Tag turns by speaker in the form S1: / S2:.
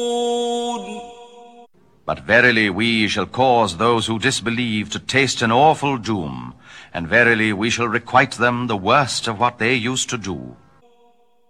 S1: But verily we shall cause those who disbelieve to taste an awful doom, and verily we shall requite them the worst of what they used to do.